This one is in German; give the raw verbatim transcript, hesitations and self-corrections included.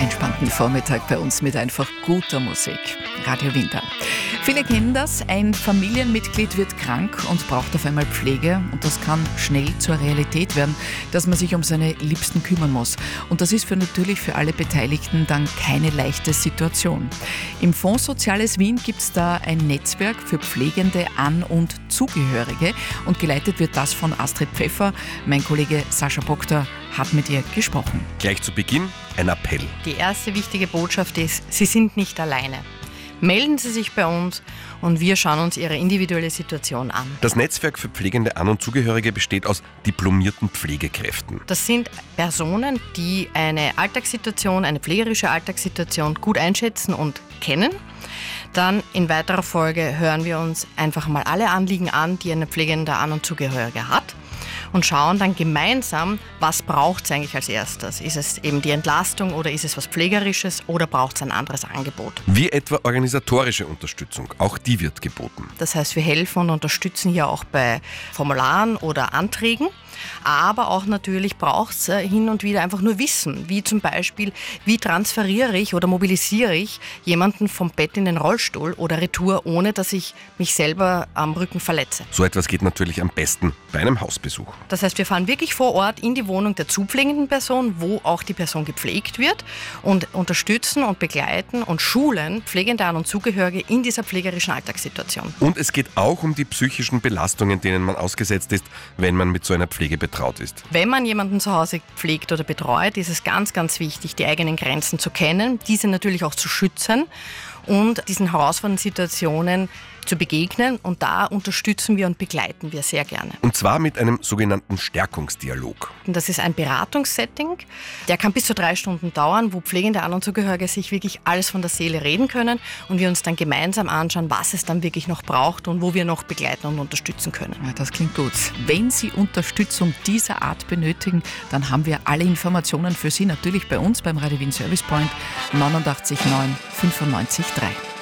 entspannten Vormittag bei uns mit einfach guter Musik. Radio Winter. Viele kennen das, ein Familienmitglied wird krank und braucht auf einmal Pflege und das kann schnell zur Realität werden, dass man sich um seine Liebsten kümmern muss. Und das ist für natürlich für alle Beteiligten dann keine leichte Situation. Im Fonds Soziales Wien gibt es da ein Netzwerk für Pflegende, An- und Zugehörige und geleitet wird das von Astrid Pfeffer. Mein Kollege Sascha Bokter hat mit ihr gesprochen. Gleich zu Beginn ein Appell. Die erste wichtige Botschaft ist, Sie sind nicht alleine. Melden Sie sich bei uns und wir schauen uns Ihre individuelle Situation an. Das Netzwerk für Pflegende, An- und Zugehörige besteht aus diplomierten Pflegekräften. Das sind Personen, die eine Alltagssituation, eine pflegerische Alltagssituation gut einschätzen und kennen. Dann in weiterer Folge hören wir uns einfach mal alle Anliegen an, die eine pflegende An- und Zugehörige hat. Und schauen dann gemeinsam, was braucht es eigentlich als erstes. Ist es eben die Entlastung oder ist es was Pflegerisches oder braucht es ein anderes Angebot? Wie etwa organisatorische Unterstützung, auch die wird geboten. Das heißt, wir helfen und unterstützen hier auch bei Formularen oder Anträgen. Aber auch natürlich braucht es hin und wieder einfach nur Wissen, wie zum Beispiel, wie transferiere ich oder mobilisiere ich jemanden vom Bett in den Rollstuhl oder retour, ohne dass ich mich selber am Rücken verletze. So etwas geht natürlich am besten bei einem Hausbesuch. Das heißt, wir fahren wirklich vor Ort in die Wohnung der zupflegenden Person, wo auch die Person gepflegt wird und unterstützen und begleiten und schulen Pflegende An- und Zugehörige in dieser pflegerischen Alltagssituation. Und es geht auch um die psychischen Belastungen, denen man ausgesetzt ist, wenn man mit so einer Pflege betraut ist. Wenn man jemanden zu Hause pflegt oder betreut, ist es ganz, ganz wichtig, die eigenen Grenzen zu kennen, diese natürlich auch zu schützen und diesen herausfordernden Situationen zu begegnen. Und da unterstützen wir und begleiten wir sehr gerne. Und zwar mit einem sogenannten Stärkungsdialog. Und das ist ein Beratungssetting, der kann bis zu drei Stunden dauern, wo Pflegende An- und Zugehörige sich wirklich alles von der Seele reden können und wir uns dann gemeinsam anschauen, was es dann wirklich noch braucht und wo wir noch begleiten und unterstützen können. Ja, das klingt gut. Wenn Sie Unterstützung dieser Art benötigen, dann haben wir alle Informationen für Sie natürlich bei uns beim Radio Wien Service Point neunundachtzig neun fünfundneunzig drei.